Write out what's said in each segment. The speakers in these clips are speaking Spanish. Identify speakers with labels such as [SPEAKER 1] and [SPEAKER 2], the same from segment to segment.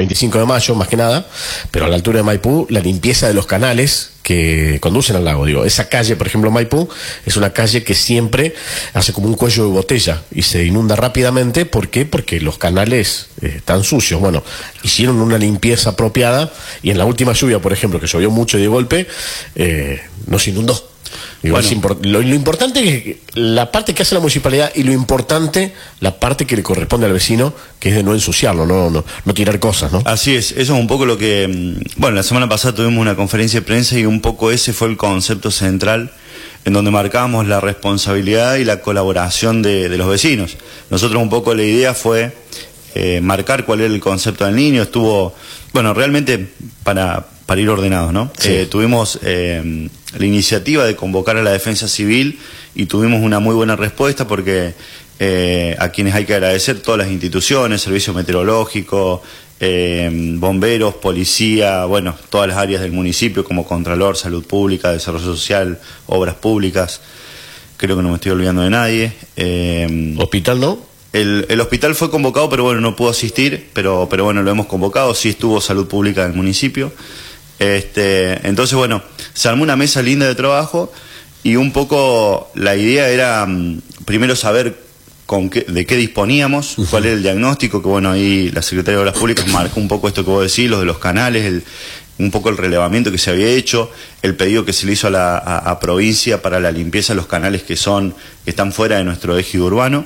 [SPEAKER 1] 25 de mayo, más que nada, pero a la altura de Maipú, la limpieza de los canales que conducen al lago. Digo, esa calle, por ejemplo, Maipú, es una calle que siempre hace como un cuello de botella y se inunda rápidamente. ¿Por qué? Porque los canales están sucios. Bueno, hicieron una limpieza apropiada y en la última lluvia, por ejemplo, que llovió mucho y de golpe, nos inundó. Digo, bueno, lo importante es la parte que hace la municipalidad y lo importante, la parte que le corresponde al vecino, que es de no ensuciarlo, no tirar cosas, ¿no?
[SPEAKER 2] Así es, eso es un poco lo que... Bueno, la semana pasada tuvimos una conferencia de prensa y un poco ese fue el concepto central en donde marcamos la responsabilidad y la colaboración de los vecinos. Nosotros un poco la idea fue marcar cuál era el concepto del niño. Estuvo, bueno, realmente para ir ordenados, ¿no? Sí. Tuvimos la iniciativa de convocar a la Defensa Civil y tuvimos una muy buena respuesta porque a quienes hay que agradecer, todas las instituciones, Servicio Meteorológico, bomberos, policía, bueno, todas las áreas del municipio como Contralor, Salud Pública, Desarrollo Social, Obras Públicas, creo que no me estoy olvidando de nadie.
[SPEAKER 1] ¿Hospital no?
[SPEAKER 2] El hospital fue convocado, pero bueno, no pudo asistir, pero bueno, lo hemos convocado, sí estuvo Salud Pública del municipio. Entonces, bueno, se armó una mesa linda de trabajo y un poco la idea era primero saber de qué disponíamos, cuál era el diagnóstico, que bueno, ahí la Secretaría de Obras Públicas marcó un poco esto que vos decís, los de los canales, un poco el relevamiento que se había hecho, el pedido que se le hizo a provincia para la limpieza de los canales que están fuera de nuestro eje urbano.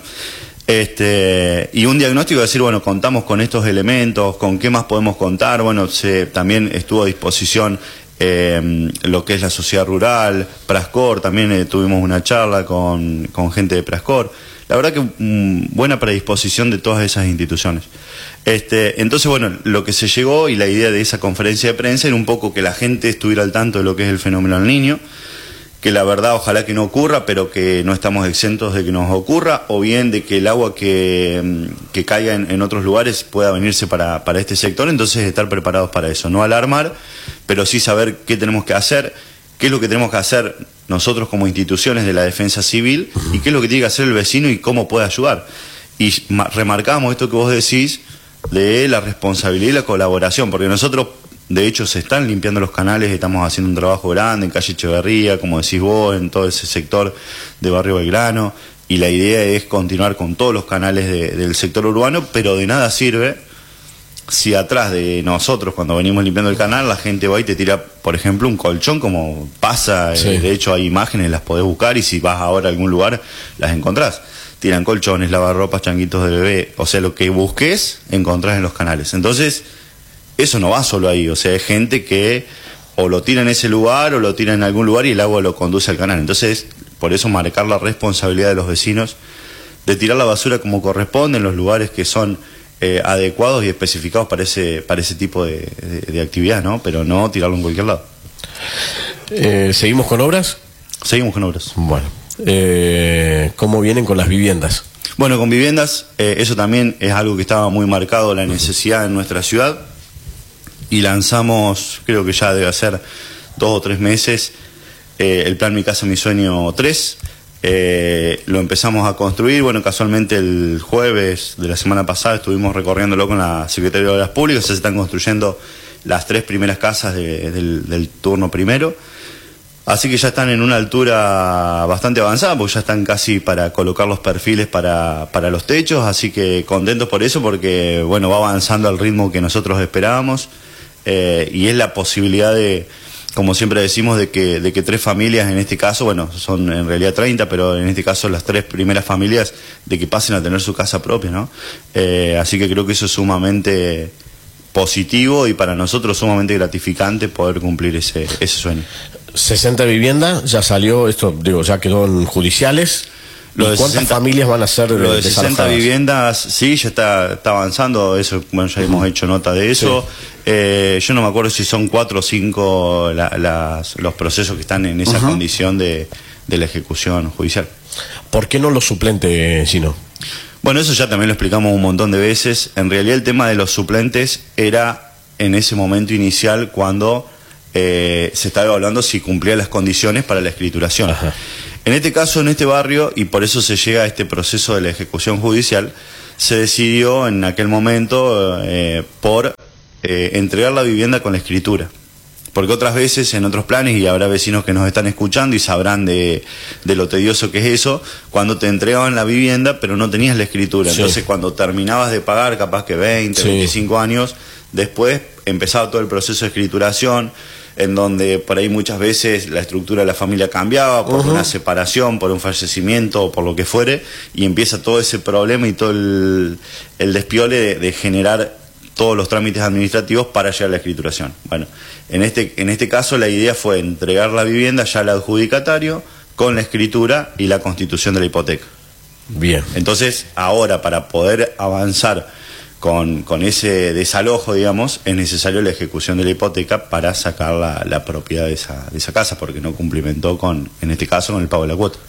[SPEAKER 2] Y un diagnóstico de decir, bueno, contamos con estos elementos, con qué más podemos contar. Bueno, también estuvo a disposición lo que es la sociedad rural, Prascor, también tuvimos una charla con gente de Prascor. La verdad que buena predisposición de todas esas instituciones. Entonces, bueno, lo que se llegó y la idea de esa conferencia de prensa era un poco que la gente estuviera al tanto de lo que es el fenómeno del Niño, que la verdad ojalá que no ocurra, pero que no estamos exentos de que nos ocurra, o bien de que el agua que caiga en otros lugares pueda venirse para este sector. Entonces estar preparados para eso, no alarmar, pero sí saber qué tenemos que hacer, qué es lo que tenemos que hacer nosotros como instituciones de la defensa civil y qué es lo que tiene que hacer el vecino y cómo puede ayudar. Y remarcamos esto que vos decís de la responsabilidad y la colaboración, porque nosotros, de hecho, se están limpiando los canales, estamos haciendo un trabajo grande en calle Echeverría, como decís vos, en todo ese sector de Barrio Belgrano, y la idea es continuar con todos los canales del sector urbano, pero de nada sirve si atrás de nosotros, cuando venimos limpiando el canal, la gente va y te tira, por ejemplo, un colchón, como pasa, sí. De hecho hay imágenes, las podés buscar, y si vas ahora a algún lugar, las encontrás. Tiran colchones, lavarropas, changuitos de bebé, o sea, lo que busques, encontrás en los canales. Entonces, eso no va solo ahí, o sea, hay gente que o lo tira en ese lugar o lo tira en algún lugar y el agua lo conduce al canal. Entonces, por eso marcar la responsabilidad de los vecinos de tirar la basura como corresponde en los lugares que son adecuados y especificados para ese tipo de actividad, ¿no? Pero no tirarlo en cualquier lado.
[SPEAKER 1] ¿Seguimos con obras?
[SPEAKER 2] Seguimos con obras.
[SPEAKER 1] Bueno, ¿cómo vienen con las viviendas?
[SPEAKER 2] Bueno, con viviendas, eso también es algo que estaba muy marcado, la necesidad en nuestra ciudad, y lanzamos, creo que ya debe ser 2 o 3 meses, el plan Mi Casa Mi Sueño 3. Lo empezamos a construir. Bueno, casualmente el jueves de la semana pasada estuvimos recorriéndolo con la Secretaría de Obras Públicas. Se están construyendo las 3 primeras casas del turno primero, así que ya están en una altura bastante avanzada, porque ya están casi para colocar los perfiles para los techos, así que contentos por eso, porque bueno, va avanzando al ritmo que nosotros esperábamos, y es la posibilidad de, como siempre decimos, de que 3 familias, en este caso, bueno, son en realidad 30, pero en este caso las 3 primeras familias, de que pasen a tener su casa propia, ¿no? Así que creo que eso es sumamente positivo y para nosotros sumamente gratificante poder cumplir ese sueño.
[SPEAKER 1] 60 viviendas, ya salió, esto digo, ya quedó en judiciales. ¿Cuántas 60, familias van a ser
[SPEAKER 2] lo de 60 viviendas? Sí, ya está avanzando, eso, bueno, ya hemos hecho nota de eso. Sí. Yo no me acuerdo si son 4 o 5 los procesos que están en esa condición de la ejecución judicial.
[SPEAKER 1] ¿Por qué no los suplentes, Gino?
[SPEAKER 2] Bueno, eso ya también lo explicamos un montón de veces. En realidad el tema de los suplentes era en ese momento inicial cuando se estaba evaluando si cumplía las condiciones para la escrituración. Ajá. En este caso, en este barrio, y por eso se llega a este proceso de la ejecución judicial, se decidió en aquel momento por entregar la vivienda con la escritura. Porque otras veces en otros planes, y habrá vecinos que nos están escuchando y sabrán de lo tedioso que es eso, cuando te entregaban la vivienda pero no tenías la escritura.
[SPEAKER 1] Sí.
[SPEAKER 2] Entonces cuando terminabas de pagar, capaz que 20,
[SPEAKER 1] Sí.
[SPEAKER 2] 25 años, después empezaba todo el proceso de escrituración, en donde por ahí muchas veces la estructura de la familia cambiaba por una separación, por un fallecimiento o por lo que fuere, y empieza todo ese problema y todo el despiole de generar todos los trámites administrativos para llegar a la escrituración. Bueno, en este caso la idea fue entregar la vivienda ya al adjudicatario con la escritura y la constitución de la hipoteca.
[SPEAKER 1] Bien.
[SPEAKER 2] Entonces, ahora para poder avanzar con ese desalojo, digamos, es necesario la ejecución de la hipoteca para sacar la propiedad de esa casa, porque no cumplimentó en este caso, con el pago de la cuota.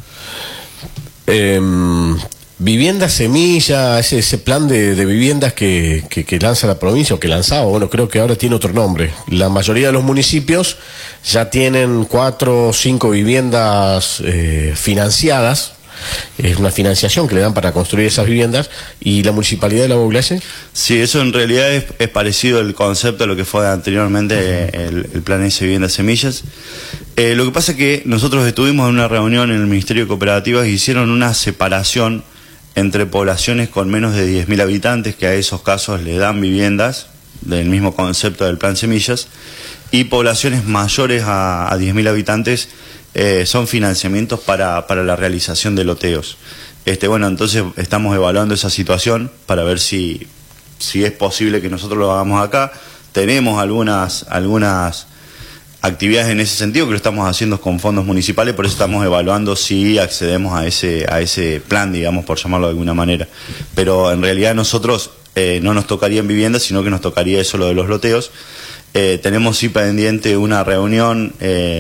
[SPEAKER 1] Vivienda semilla, ese plan de viviendas que lanza la provincia, o que lanzaba, bueno, creo que ahora tiene otro nombre. La mayoría de los municipios ya tienen 4 o 5 viviendas financiadas. Es una financiación que le dan para construir esas viviendas. ¿Y la municipalidad de La Bauglache?
[SPEAKER 2] Sí, eso en realidad es parecido al concepto a lo que fue anteriormente el plan ese Viviendas Semillas. Lo que pasa es que nosotros estuvimos en una reunión en el Ministerio de Cooperativas y hicieron una separación entre poblaciones con menos de 10.000 habitantes, que a esos casos le dan viviendas del mismo concepto del plan Semillas, y poblaciones mayores a 10.000 habitantes son financiamientos para la realización de loteos. Bueno, entonces estamos evaluando esa situación para ver si es posible que nosotros lo hagamos acá. Tenemos algunas actividades en ese sentido que lo estamos haciendo con fondos municipales, por eso estamos evaluando si accedemos a ese plan, digamos, por llamarlo de alguna manera. Pero en realidad nosotros no nos tocaría en vivienda, sino que nos tocaría eso, lo de los loteos. Tenemos sí pendiente una reunión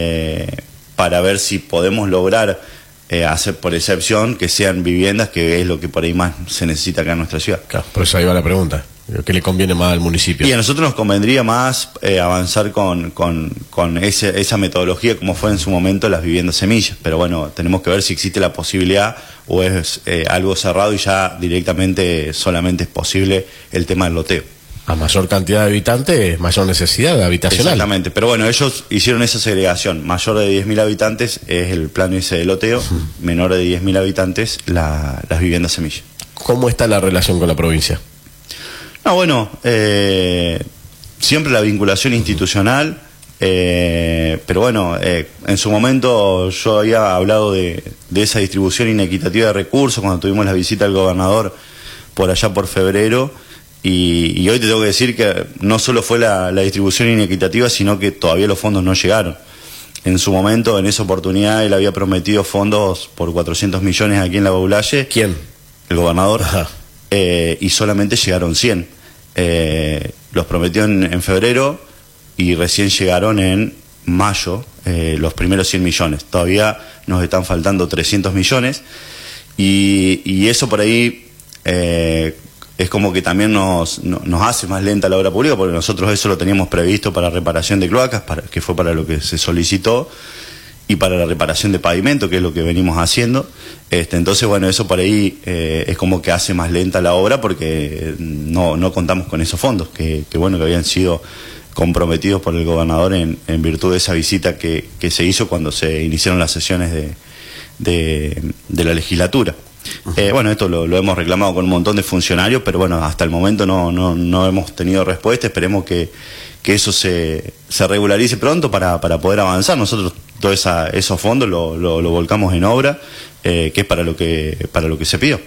[SPEAKER 2] para ver si podemos lograr hacer por excepción que sean viviendas, que es lo que por ahí más se necesita acá en nuestra ciudad.
[SPEAKER 1] Claro, por eso ahí va la pregunta. ¿Qué le conviene más al municipio?
[SPEAKER 2] Y a nosotros nos convendría más avanzar con esa metodología como fue en su momento las viviendas semillas, pero bueno, tenemos que ver si existe la posibilidad o es algo cerrado y ya directamente solamente es posible el tema del loteo.
[SPEAKER 1] A mayor cantidad de habitantes, mayor necesidad habitacional.
[SPEAKER 2] Exactamente, pero bueno, ellos hicieron esa segregación. Mayor de 10.000 habitantes es el plan ese de loteo, menor de 10.000 habitantes las viviendas semillas.
[SPEAKER 1] ¿Cómo está la relación con la provincia?
[SPEAKER 2] No, bueno, siempre la vinculación institucional, pero bueno, en su momento yo había hablado de esa distribución inequitativa de recursos cuando tuvimos la visita del gobernador por allá por febrero, y hoy te tengo que decir que no solo fue la distribución inequitativa, sino que todavía los fondos no llegaron. En su momento, en esa oportunidad, él había prometido fondos por 400 millones aquí en La Bauglache.
[SPEAKER 1] ¿Quién?
[SPEAKER 2] El gobernador. Y solamente llegaron 100. Los prometió en febrero y recién llegaron en mayo los primeros 100 millones. Todavía nos están faltando 300 millones y eso por ahí es como que también nos hace más lenta la obra pública, porque nosotros eso lo teníamos previsto para reparación de cloacas, que fue para lo que se solicitó, y para la reparación de pavimento, que es lo que venimos haciendo. Entonces, bueno, eso por ahí es como que hace más lenta la obra, porque no contamos con esos fondos, que bueno, que habían sido comprometidos por el gobernador en virtud de esa visita que se hizo cuando se iniciaron las sesiones de la legislatura. Bueno, esto lo hemos reclamado con un montón de funcionarios, pero bueno, hasta el momento no hemos tenido respuesta. Esperemos que eso se regularice pronto para poder avanzar. Nosotros todos esos fondos lo volcamos en obra, que es para lo que se pidió.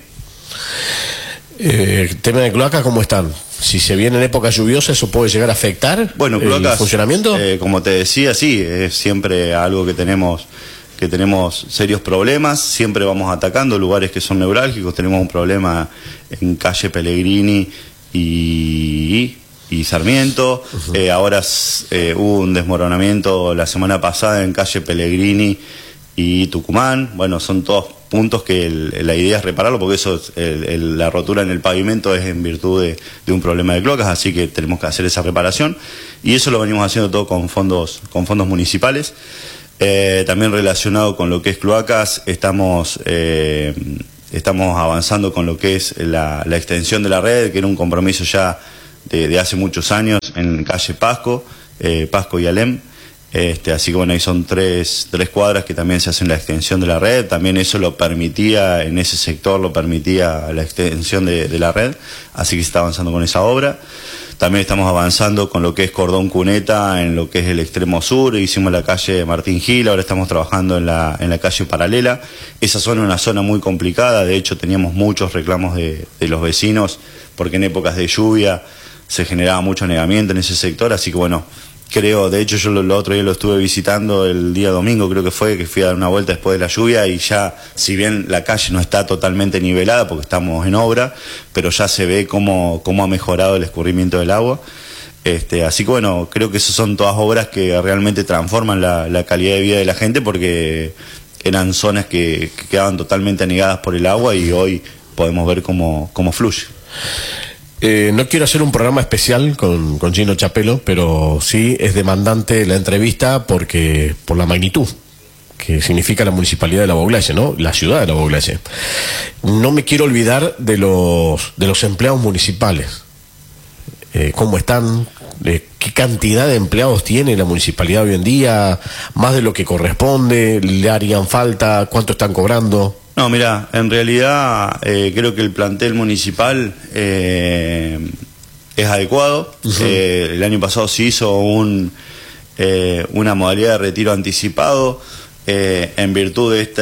[SPEAKER 1] El tema de cloacas, ¿cómo están? Si se viene en época lluviosa, ¿eso puede llegar a afectar el funcionamiento?
[SPEAKER 2] Como te decía, sí, es siempre algo que tenemos serios problemas. Siempre vamos atacando lugares que son neurálgicos. Tenemos un problema en calle Pellegrini y Sarmiento. Ahora hubo un desmoronamiento la semana pasada en calle Pellegrini y Tucumán. Bueno, son todos puntos que la idea es repararlo, porque eso la rotura en el pavimento es en virtud de un problema de cloacas, así que tenemos que hacer esa reparación, y eso lo venimos haciendo todo con fondos municipales. También relacionado con lo que es cloacas, estamos avanzando con lo que es la extensión de la red, que era un compromiso ya de hace muchos años en calle Pasco, Pasco y Alem. Así que bueno, ahí son tres cuadras que también se hacen la extensión de la red. También eso lo permitía, en ese sector lo permitía la extensión de la red, así que se está avanzando con esa obra. También estamos avanzando con lo que es Cordón Cuneta en lo que es el extremo sur. Hicimos la calle Martín Gil, ahora estamos trabajando en la calle Paralela. Esa zona es una zona muy complicada, de hecho teníamos muchos reclamos de los vecinos porque en épocas de lluvia se generaba mucho anegamiento en ese sector, así que bueno, creo, de hecho yo el otro día lo estuve visitando el día domingo, creo que fui a dar una vuelta después de la lluvia y ya, si bien la calle no está totalmente nivelada porque estamos en obra, pero ya se ve cómo ha mejorado el escurrimiento del agua. Así que bueno, creo que esas son todas obras que realmente transforman la calidad de vida de la gente, porque eran zonas que quedaban totalmente anegadas por el agua y hoy podemos ver cómo fluye.
[SPEAKER 1] No quiero hacer un programa especial con Gino Chapelo, pero sí es demandante la entrevista por la magnitud que significa la municipalidad de La Bauglache, ¿no? La ciudad de La Bauglache. No me quiero olvidar de los empleados municipales. ¿Cómo están? ¿Qué cantidad de empleados tiene la municipalidad hoy en día? ¿Más de lo que corresponde? ¿Le harían falta? ¿Cuánto están cobrando?
[SPEAKER 2] No, mira, en realidad creo que el plantel municipal es adecuado. El año pasado se hizo una modalidad de retiro anticipado en virtud de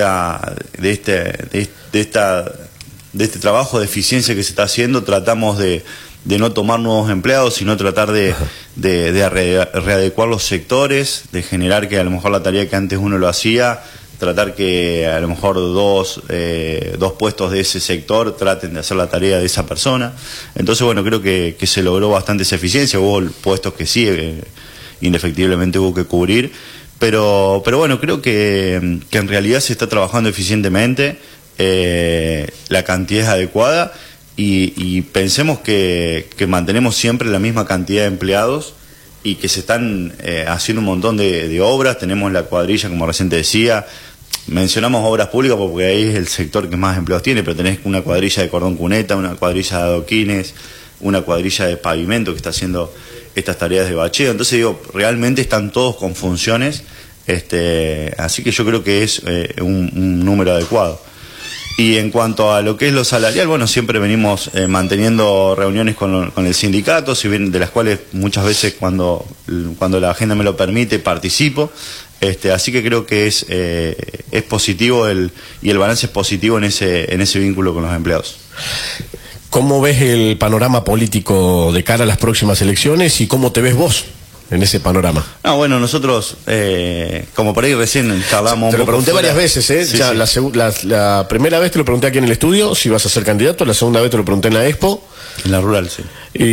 [SPEAKER 2] este trabajo de eficiencia que se está haciendo. Tratamos de no tomar nuevos empleados, sino tratar de readecuar los sectores, de generar que a lo mejor la tarea que antes uno lo hacía, tratar que a lo mejor dos puestos de ese sector traten de hacer la tarea de esa persona. Entonces, bueno, creo que se logró bastante esa eficiencia. Hubo puestos que sí, indefectiblemente hubo que cubrir, pero bueno, creo que en realidad se está trabajando eficientemente, la cantidad es adecuada y pensemos que mantenemos siempre la misma cantidad de empleados y que se están haciendo un montón de obras. Tenemos la cuadrilla, como recién te decía. Mencionamos obras públicas porque ahí es el sector que más empleados tiene, pero tenés una cuadrilla de cordón cuneta, una cuadrilla de adoquines, una cuadrilla de pavimento que está haciendo estas tareas de bacheo. Entonces digo, realmente están todos con funciones, así que yo creo que es un número adecuado. Y en cuanto a lo que es lo salarial, bueno, siempre venimos manteniendo reuniones con el sindicato, si bien de las cuales muchas veces cuando la agenda me lo permite participo. Así que creo que es positivo y el balance es positivo en ese vínculo con los empleados.
[SPEAKER 1] ¿Cómo ves el panorama político de cara a las próximas elecciones y cómo te ves vos en ese panorama?
[SPEAKER 2] Bueno, nosotros, como por ahí recién charlamos...
[SPEAKER 1] Te lo pregunté varias veces, ¿eh?
[SPEAKER 2] Sí,
[SPEAKER 1] ya,
[SPEAKER 2] sí.
[SPEAKER 1] La primera vez te lo pregunté aquí en el estudio, si vas a ser candidato. La segunda vez te lo pregunté en la Expo.
[SPEAKER 2] En la rural, sí.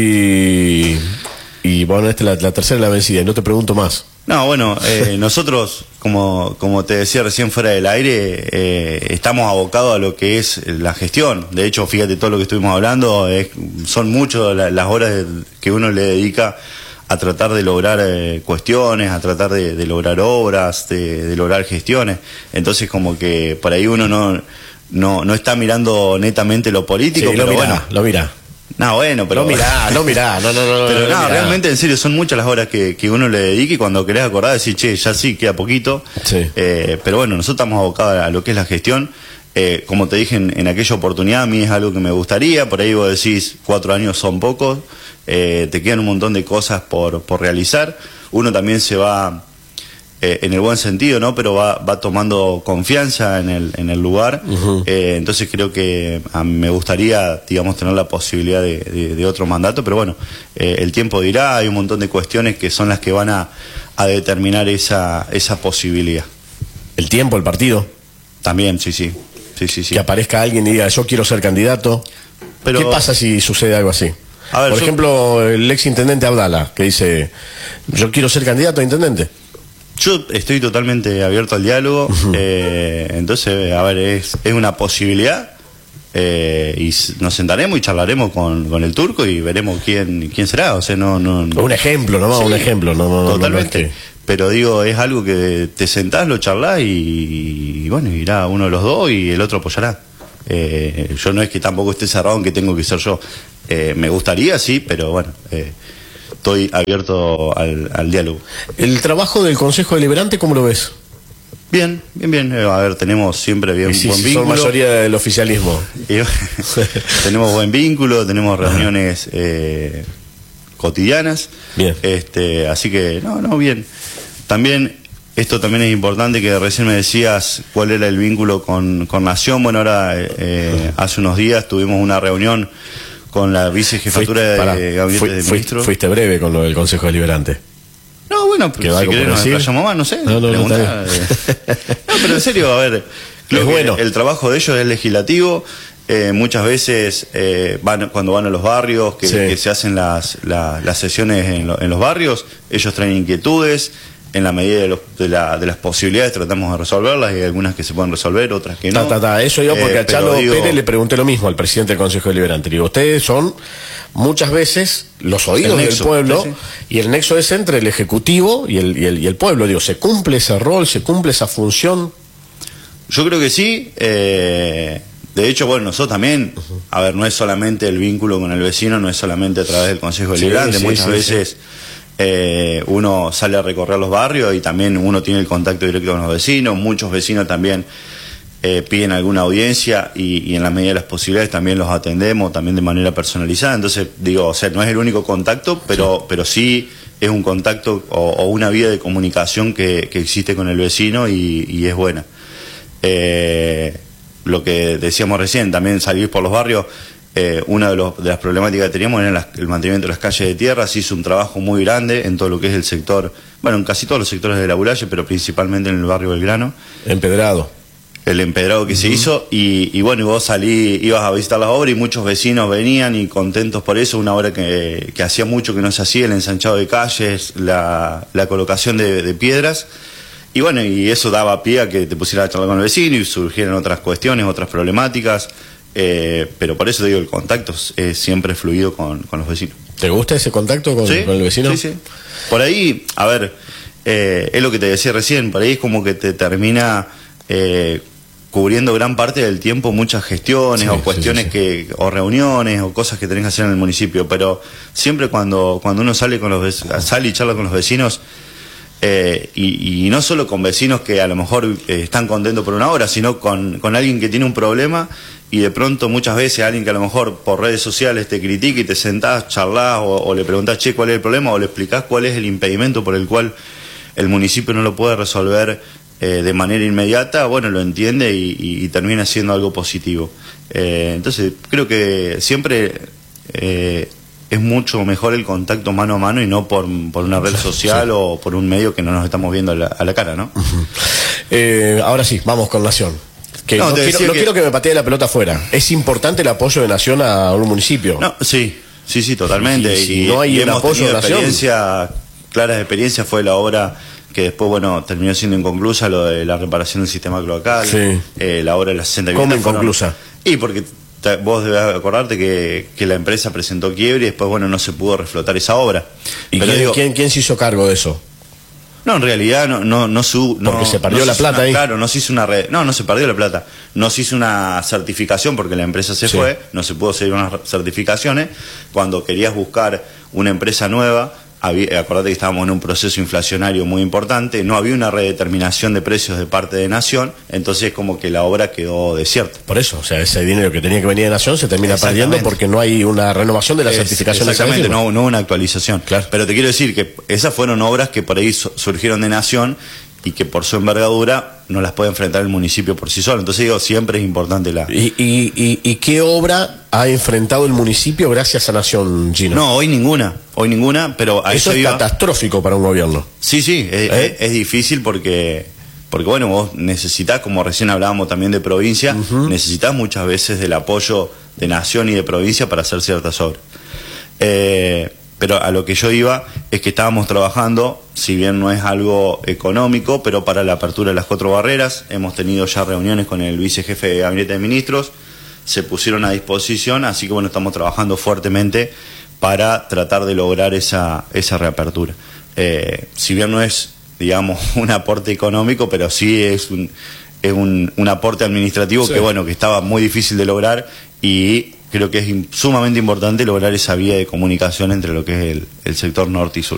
[SPEAKER 1] Y bueno, esta es la tercera la vencida, y no te pregunto más.
[SPEAKER 2] No, bueno, nosotros, como te decía recién fuera del aire, estamos abocados a lo que es la gestión. De hecho, fíjate, todo lo que estuvimos hablando, son muchas las horas que uno le dedica a tratar de lograr cuestiones, a tratar de lograr obras, de lograr gestiones. Entonces, como que por ahí uno no está mirando netamente lo político,
[SPEAKER 1] sí,
[SPEAKER 2] pero
[SPEAKER 1] lo mira.
[SPEAKER 2] No, bueno, pero...
[SPEAKER 1] No mirá.
[SPEAKER 2] Pero no, realmente, en serio, son muchas las horas que uno le dedica y cuando querés acordar decir, che, ya sí, queda poquito.
[SPEAKER 1] Sí.
[SPEAKER 2] Pero bueno, nosotros estamos abocados a lo que es la gestión. Como te dije en aquella oportunidad, a mí es algo que me gustaría. Por ahí vos decís, 4 años son pocos. Te quedan un montón de cosas por realizar. Uno también se va... en el buen sentido, ¿no? Pero va tomando confianza en el lugar.
[SPEAKER 1] Uh-huh.
[SPEAKER 2] Entonces creo que me gustaría, digamos, tener la posibilidad de otro mandato, pero bueno, el tiempo dirá. Hay un montón de cuestiones que son las que van a determinar esa posibilidad.
[SPEAKER 1] ¿El tiempo, el partido?
[SPEAKER 2] También, sí.
[SPEAKER 1] Que aparezca alguien y diga, yo quiero ser candidato. Pero, ¿qué pasa si sucede algo así?
[SPEAKER 2] A ver,
[SPEAKER 1] por ejemplo, el ex intendente Abdala, que dice, yo quiero ser candidato a intendente.
[SPEAKER 2] Yo estoy totalmente abierto al diálogo. Uh-huh. Entonces, a ver, es una posibilidad. Y nos sentaremos y charlaremos con el turco y veremos quién será. O sea, no.
[SPEAKER 1] Un ejemplo, nomás, sí, un ejemplo. No,
[SPEAKER 2] totalmente.
[SPEAKER 1] No es que...
[SPEAKER 2] Pero digo, es algo que te sentás, lo charlás y bueno, irá uno de los dos y el otro apoyará. Yo no es que tampoco esté cerrado en que tengo que ser yo. Me gustaría, sí, pero bueno, estoy abierto al diálogo.
[SPEAKER 1] ¿El trabajo del Consejo Deliberante cómo lo ves?
[SPEAKER 2] Bien, bien, bien. A ver, tenemos siempre buen
[SPEAKER 1] Son
[SPEAKER 2] vínculo.
[SPEAKER 1] mayoría del oficialismo.
[SPEAKER 2] Tenemos buen vínculo, tenemos reuniones cotidianas.
[SPEAKER 1] Bien.
[SPEAKER 2] Así que, no, bien. También, esto también es importante, que recién me decías cuál era el vínculo con Nación. Bueno, ahora, hace unos días tuvimos una reunión con la vicejefatura de Gabinete de Ministros.
[SPEAKER 1] Fuiste breve con lo del Consejo Deliberante.
[SPEAKER 2] No, bueno, si querés nos explayamos más, no sé.
[SPEAKER 1] No,
[SPEAKER 2] Pero en serio, a ver, creo
[SPEAKER 1] bueno.
[SPEAKER 2] que el trabajo de ellos es legislativo. Muchas veces cuando van a los barrios, que se hacen las sesiones en los barrios, ellos traen inquietudes. En la medida de las posibilidades tratamos de resolverlas, y hay algunas que se pueden resolver, otras que no.
[SPEAKER 1] Eso yo, porque a Chalo Pérez le pregunté lo mismo, al presidente del Consejo Deliberante. Digo, ustedes son muchas veces los oídos del pueblo, sí. Y el nexo es entre el Ejecutivo y el pueblo. Digo, ¿se cumple ese rol, se cumple esa función?
[SPEAKER 2] Yo creo que sí. De hecho, bueno, nosotros también, a ver, no es solamente el vínculo con el vecino, no es solamente a través del Consejo Deliberante, muchas veces... uno sale a recorrer los barrios y también uno tiene el contacto directo con los vecinos. Muchos vecinos también piden alguna audiencia, y en la medida de las posibilidades también los atendemos, también de manera personalizada. Entonces, digo, o sea, no es el único contacto, pero sí es un contacto o una vía de comunicación que existe con el vecino, y es buena. Lo que decíamos recién, también salir por los barrios. Una de las problemáticas que teníamos era el mantenimiento de las calles de tierra. Se hizo un trabajo muy grande en todo lo que es el sector, bueno, en casi todos los sectores de la Bulaye, pero principalmente en el barrio Belgrano.
[SPEAKER 1] Empedrado.
[SPEAKER 2] El empedrado que se hizo, y bueno, y vos ibas a visitar las obras, y muchos vecinos venían y contentos por eso. Una obra que hacía mucho que no se hacía, el ensanchado de calles, la colocación de piedras. Y bueno, y eso daba pie a que te pusieras a charlar con el vecino y surgieran otras cuestiones, otras problemáticas. Pero por eso digo, el contacto es siempre fluido con los vecinos.
[SPEAKER 1] ¿Te gusta ese contacto con el vecino?
[SPEAKER 2] Sí. Por ahí, a ver, es lo que te decía recién, por ahí es como que te termina cubriendo gran parte del tiempo muchas gestiones o cuestiones o reuniones o cosas que tenés que hacer en el municipio, pero siempre cuando uno sale y charla con los vecinos, y no solo con vecinos que a lo mejor están contentos por una hora, sino con alguien que tiene un problema, y de pronto muchas veces alguien que a lo mejor por redes sociales te critica, y te sentás, charlás, o le preguntás, che, ¿cuál es el problema? O le explicás cuál es el impedimento por el cual el municipio no lo puede resolver de manera inmediata. Bueno, lo entiende y termina siendo algo positivo. Entonces creo que siempre es mucho mejor el contacto mano a mano, y no por una red social o por un medio que no nos estamos viendo a la cara, ¿no?
[SPEAKER 1] Ahora sí, vamos con Nación. No quiero que me patee la pelota afuera. ¿Es importante el apoyo de Nación a un municipio?
[SPEAKER 2] No, sí, totalmente.
[SPEAKER 1] Y si no hay un apoyo de Nación,
[SPEAKER 2] claras experiencias fue la obra que después, bueno, terminó siendo inconclusa, lo de la reparación del sistema cloacal, la obra de las 60
[SPEAKER 1] viviendas. ¿Cómo inconclusa?
[SPEAKER 2] Y porque vos debes acordarte que la empresa presentó quiebre, y después, bueno, no se pudo reflotar esa obra.
[SPEAKER 1] ¿Y quién se hizo cargo de eso?
[SPEAKER 2] No, en realidad
[SPEAKER 1] porque se perdió la plata ahí.
[SPEAKER 2] Claro, no se hizo una red. No se perdió la plata. No se hizo una certificación porque la empresa se fue, no se pudo hacer unas certificaciones. Cuando querías buscar una empresa nueva, acordate que estábamos en un proceso inflacionario muy importante, no había una redeterminación de precios de parte de Nación, entonces como que la obra quedó desierta.
[SPEAKER 1] Por eso, o sea, ese dinero que tenía que venir de Nación se termina perdiendo porque no hay una renovación de la certificación.
[SPEAKER 2] Exactamente, no una actualización.
[SPEAKER 1] Claro.
[SPEAKER 2] Pero te quiero decir que esas fueron obras que por ahí surgieron de Nación, y que por su envergadura no las puede enfrentar el municipio por sí solo. Entonces digo, siempre es importante
[SPEAKER 1] ¿Y qué obra ha enfrentado el municipio gracias a Nación, Gino?
[SPEAKER 2] No, hoy ninguna, pero a
[SPEAKER 1] eso es catastrófico para un gobierno.
[SPEAKER 2] Sí, es difícil porque bueno, vos necesitás, como recién hablábamos también de provincia, necesitás muchas veces del apoyo de Nación y de provincia para hacer ciertas obras. Pero a lo que yo iba es que estábamos trabajando, si bien no es algo económico, pero para la apertura de las 4 barreras. Hemos tenido ya reuniones con el vicejefe de Gabinete de Ministros, se pusieron a disposición, así que bueno, estamos trabajando fuertemente para tratar de lograr esa reapertura. Si bien no es, digamos, un aporte económico, pero sí es un aporte administrativo que bueno, que estaba muy difícil de lograr, y creo que es sumamente importante lograr esa vía de comunicación entre lo que es el sector norte y sur.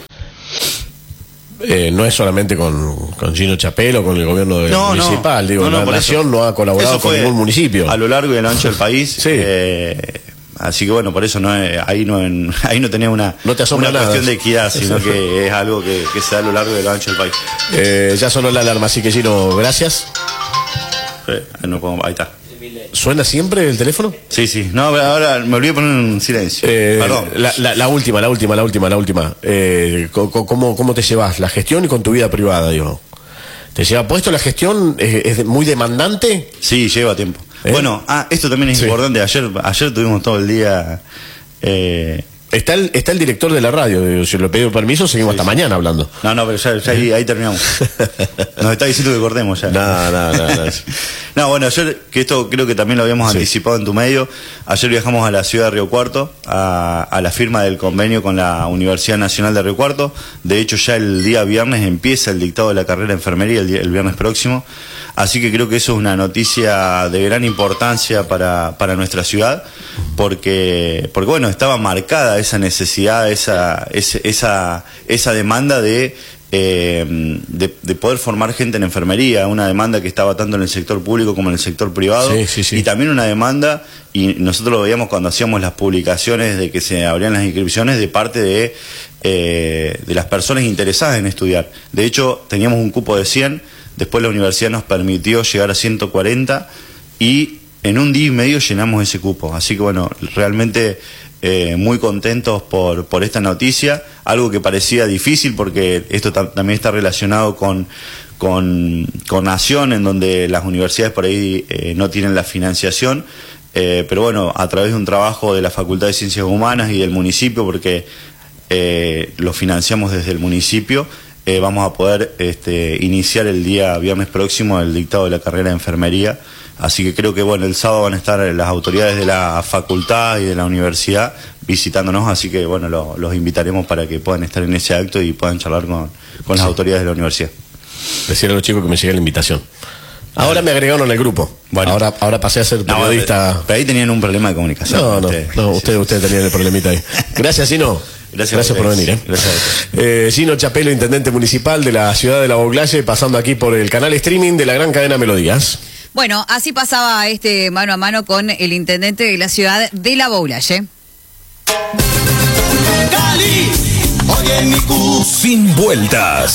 [SPEAKER 1] No es solamente con Gino Chapelo, con el gobierno municipal, la nación no ha colaborado con ningún municipio.
[SPEAKER 2] A lo largo y a lo ancho del país.
[SPEAKER 1] Sí.
[SPEAKER 2] Así que bueno, por eso ahí no tenía una cuestión de equidad, sino que es algo que se da a lo largo y a lo ancho del país.
[SPEAKER 1] Ya sonó la alarma, así que Gino, gracias.
[SPEAKER 2] Ahí está.
[SPEAKER 1] ¿Suena siempre el teléfono?
[SPEAKER 2] Sí. No, ahora me olvidé poner en silencio. Perdón.
[SPEAKER 1] La última. ¿Cómo te llevas la gestión y con tu vida privada, digo? ¿Te lleva puesto la gestión? ¿Es muy demandante?
[SPEAKER 2] Sí, lleva tiempo. Bueno, esto también es importante. Ayer tuvimos todo el día...
[SPEAKER 1] Está el director de la radio, si le pido permiso, seguimos hasta mañana hablando.
[SPEAKER 2] No, pero ya ahí terminamos. Nos está diciendo que cortemos ya.
[SPEAKER 1] No.
[SPEAKER 2] No, bueno, ayer, que esto creo que también lo habíamos anticipado en tu medio, ayer viajamos a la ciudad de Río Cuarto, a la firma del convenio con la Universidad Nacional de Río Cuarto. De hecho, ya el día viernes empieza el dictado de la carrera de enfermería, el viernes próximo. Así que creo que eso es una noticia de gran importancia para nuestra ciudad, porque bueno, estaba marcada esa necesidad, esa demanda de poder formar gente en enfermería, una demanda que estaba tanto en el sector público como en el sector privado, y también una demanda, y nosotros lo veíamos cuando hacíamos las publicaciones de que se abrían las inscripciones de parte de las personas interesadas en estudiar. De hecho, teníamos un cupo de 100. Después la universidad nos permitió llegar a 140 y en un día y medio llenamos ese cupo. Así que bueno, realmente muy contentos por esta noticia, algo que parecía difícil porque esto también está relacionado con Nación, en donde las universidades por ahí no tienen la financiación, pero bueno, a través de un trabajo de la Facultad de Ciencias Humanas y del municipio, porque lo financiamos desde el municipio, vamos a poder iniciar el día viernes próximo el dictado de la carrera de enfermería. Así que creo que bueno, el sábado van a estar las autoridades de la facultad y de la universidad visitándonos, así que bueno, los invitaremos para que puedan estar en ese acto y puedan charlar con las autoridades de la universidad.
[SPEAKER 1] Decirle a los chicos que me llegue la invitación. Ahora me agregaron al grupo. Bueno, ahora pasé a ser periodista.
[SPEAKER 2] Pero ahí tenían un problema de comunicación.
[SPEAKER 1] No, ustedes tenían el problemita ahí. Gracias, Gino. Gracias por venir. Gracias. Gino Chapelo, intendente municipal de la ciudad de La Bouglage, pasando aquí por el canal streaming de la gran cadena Melodías.
[SPEAKER 3] Bueno, así pasaba mano a mano con el intendente de la ciudad de La Bouglage.
[SPEAKER 4] Sin vueltas.